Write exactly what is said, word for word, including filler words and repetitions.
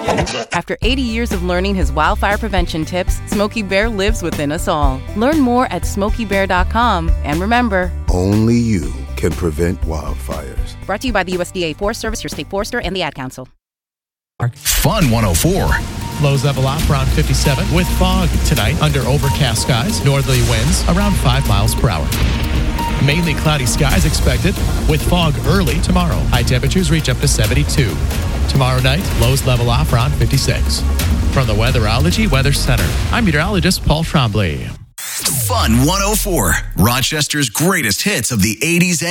After eighty years of learning his wildfire prevention tips, Smokey Bear lives within us all. Learn more at smokey bear dot com. And remember, only you can prevent wildfires. Brought to you by the U S D A Forest Service, your state forester, and the Ad Council. Fun one oh four. Lows level off around fifty-seven with fog tonight under overcast skies. Northerly winds around five miles per hour. Mainly cloudy skies expected with fog early tomorrow. High temperatures reach up to seventy-two. Tomorrow night, lows level off around fifty-six. From the Weatherology Weather Center, I'm meteorologist Paul Trombley. Fun one oh four. Rochester's greatest hits of the eighties